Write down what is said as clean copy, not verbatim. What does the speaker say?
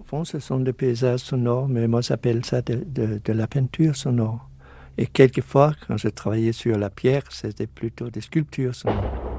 Au fond, ce sont des paysages sonores, mais moi, j'appelle ça de la peinture sonore. Et quelquefois, quand je travaillais sur la pierre, c'était plutôt des sculptures sonores.